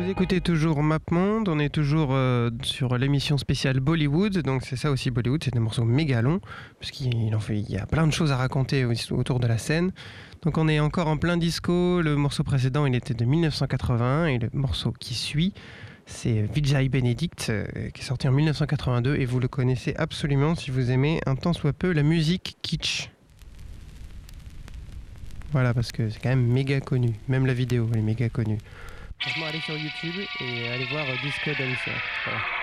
Vous écoutez toujours MapMonde, on est toujours sur l'émission spéciale Bollywood, donc c'est ça aussi Bollywood, c'est des morceaux méga longs, puisqu'il y a plein de choses à raconter autour de la scène. Donc on est encore en plein disco, le morceau précédent il était de 1981 et le morceau qui suit c'est Vijay Benedict qui est sorti en 1982 et vous le connaissez absolument si vous aimez un tant soit peu la musique kitsch. Voilà, parce que c'est quand même méga connu, même la vidéo elle est méga connue. Franchement, allez sur YouTube et allez voir Disco Dancer. Voilà.